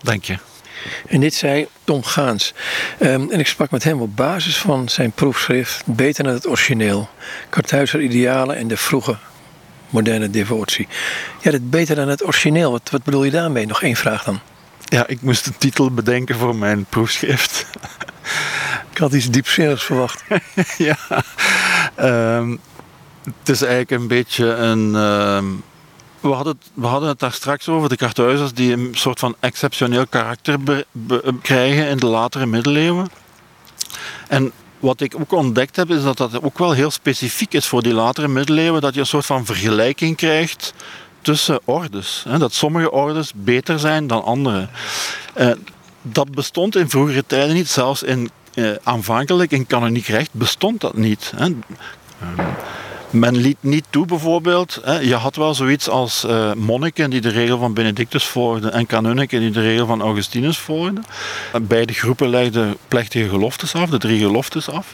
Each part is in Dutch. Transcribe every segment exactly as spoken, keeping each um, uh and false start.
Dank je. En dit zei Tom Gaans. Um, en ik sprak met hem op basis van zijn proefschrift Beter dan het origineel. Kartuizer idealen en de vroege moderne devotie. Ja, dat beter dan het origineel. Wat, wat bedoel je daarmee? Nog één vraag dan. Ja, ik moest een titel bedenken voor mijn proefschrift. Ik had iets diepzinnigs verwacht. ja. Um, het is eigenlijk een beetje een... Um, we, hadden het, we hadden het daar straks over, de Karthuizers die een soort van exceptioneel karakter be, be, krijgen in de latere middeleeuwen. En wat ik ook ontdekt heb, is dat dat ook wel heel specifiek is voor die latere middeleeuwen, dat je een soort van vergelijking krijgt tussen ordes. Hè, dat sommige ordes beter zijn dan andere. Uh, dat bestond in vroegere tijden niet, zelfs in, uh, aanvankelijk in kanoniek recht bestond dat niet. Hè. Um, Men liet niet toe bijvoorbeeld, hè, je had wel zoiets als uh, monniken die de regel van Benedictus volgden en kanunniken die de regel van Augustinus volgden. Beide groepen legden plechtige geloftes af, de drie geloftes af.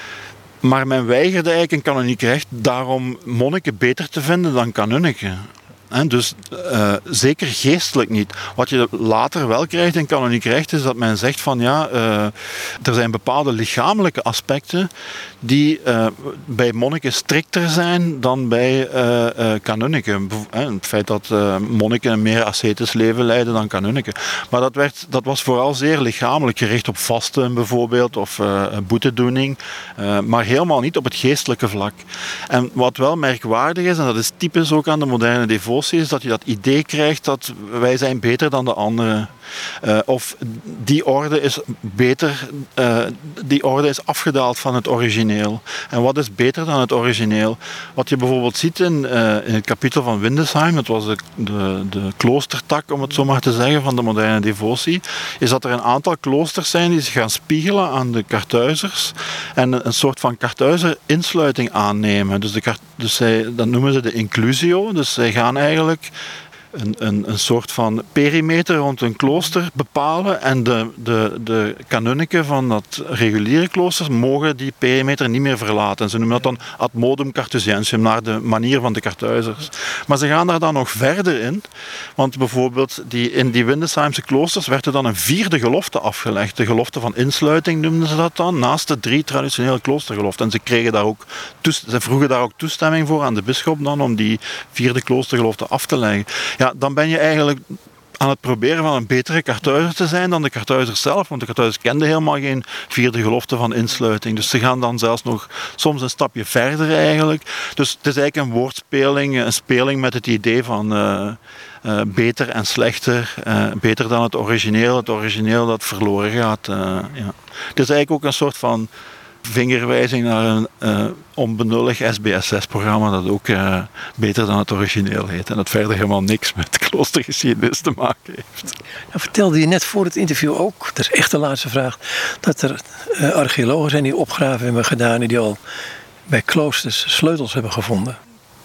Maar men weigerde eigenlijk in kanoniek recht daarom monniken beter te vinden dan kanunniken. He, dus uh, zeker geestelijk niet. Wat je later wel krijgt in kanoniek recht is dat men zegt van ja, uh, er zijn bepaalde lichamelijke aspecten die uh, bij monniken strikter zijn dan bij uh, uh, kanunniken. Het feit dat uh, monniken een meer ascetisch leven leiden dan kanunniken. Maar dat, werd, dat was vooral zeer lichamelijk gericht op vasten bijvoorbeeld of uh, boetedoening, uh, maar helemaal niet op het geestelijke vlak. En wat wel merkwaardig is, en dat is typisch ook aan de moderne devotie, is dat je dat idee krijgt dat wij zijn beter dan de anderen. Uh, of die orde is beter, uh, die orde is afgedaald van het origineel. En wat is beter dan het origineel? Wat je bijvoorbeeld ziet in, uh, in het kapitel van Windesheim, dat was de, de, de kloostertak, om het zo maar te zeggen, van de moderne devotie, is dat er een aantal kloosters zijn die zich gaan spiegelen aan de Karthuizers en een soort van Karthuizer-insluiting aannemen. Dus, de, dus zij, dat noemen ze de inclusio, dus zij gaan eigenlijk Een, een, een soort van perimeter rond een klooster bepalen en de, de, de kanunniken van dat reguliere klooster mogen die perimeter niet meer verlaten. En ze noemen dat dan ad modum Carthusiensium, naar de manier van de Karthuizers. Maar ze gaan daar dan nog verder in, want bijvoorbeeld die, in die Windesheimse kloosters werd er dan een vierde gelofte afgelegd. De gelofte van insluiting noemden ze dat dan, naast de drie traditionele kloostergeloften. En ze, kregen daar ook toest- ze vroegen daar ook toestemming voor aan de bisschop dan om die vierde kloostergelofte af te leggen. Ja, Ja, dan ben je eigenlijk aan het proberen van een betere Karthuizer te zijn dan de Karthuizers zelf. Want de Karthuizers kenden helemaal geen vierde gelofte van insluiting. Dus ze gaan dan zelfs nog soms een stapje verder eigenlijk. Dus het is eigenlijk een woordspeling, een speling met het idee van uh, uh, beter en slechter. Uh, beter dan het origineel, het origineel dat verloren gaat. Uh, ja. Het is eigenlijk ook een soort van vingerwijzing naar een uh, onbenullig S B S zes-programma dat ook uh, beter dan het origineel heet. En dat verder helemaal niks met kloostergeschiedenis te maken heeft. Nou, vertelde je net voor het interview ook, dat is echt de laatste vraag, dat er uh, archeologen zijn die opgraven hebben gedaan en die al bij kloosters sleutels hebben gevonden.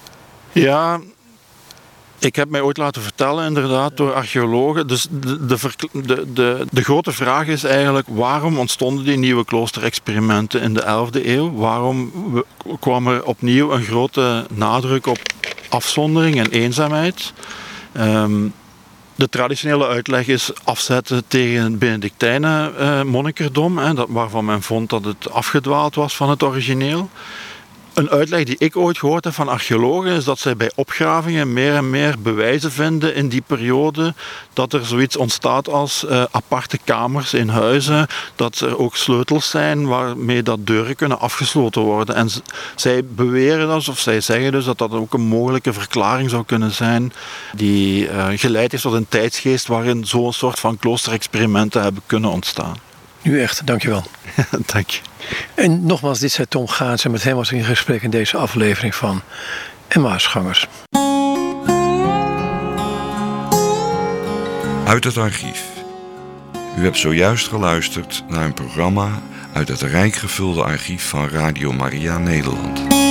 Ja, ik heb mij ooit laten vertellen, inderdaad, door archeologen. Dus de, de, de, de, de grote vraag is eigenlijk, waarom ontstonden die nieuwe kloosterexperimenten in de elfde eeuw? Waarom kwam er opnieuw een grote nadruk op afzondering en eenzaamheid? Um, de traditionele uitleg is afzetten tegen het Benedictijnen uh, monnikerdom, hè, dat, waarvan men vond dat het afgedwaald was van het origineel. Een uitleg die ik ooit gehoord heb van archeologen is dat zij bij opgravingen meer en meer bewijzen vinden in die periode dat er zoiets ontstaat als uh, aparte kamers in huizen, dat er ook sleutels zijn waarmee dat deuren kunnen afgesloten worden. En z- zij beweren dus, of zij zeggen dus dat dat ook een mogelijke verklaring zou kunnen zijn die uh, geleid heeft tot een tijdsgeest waarin zo'n soort van kloosterexperimenten hebben kunnen ontstaan. Nu echt, dankjewel. Dank je. En nogmaals, dit zei Tom Gaans en met hem was ik in gesprek in deze aflevering van Emmausgangers. Uit het archief. U hebt zojuist geluisterd naar een programma uit het rijk gevulde archief van Radio Maria Nederland.